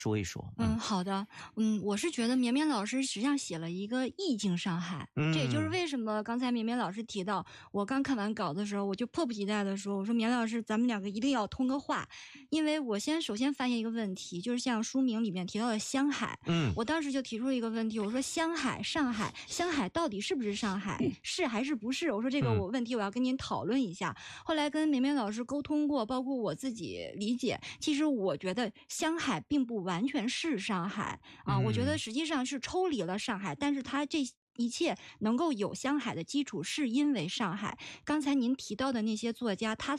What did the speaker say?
说一说。 好的。我是觉得绵绵老师实际上写了一个意境上海，这也就是为什么刚才绵绵老师提到，我刚看完稿的时候，我就迫不及待的说，我说绵老师，咱们两个一定要通个话，因为我首先发现一个问题，就是像书名里面提到的湘海，我当时就提出了一个问题，我说湘海、上海，湘海到底是不是上海，是还是不是？我说这个问题我要跟您讨论一下。后来跟绵绵老师沟通过，包括我自己理解，其实我觉得湘海并不完全是上海啊，我觉得实际上是抽离了上海，但是它这一切能够有湘海的基础，是因为上海。刚才您提到的那些作家，他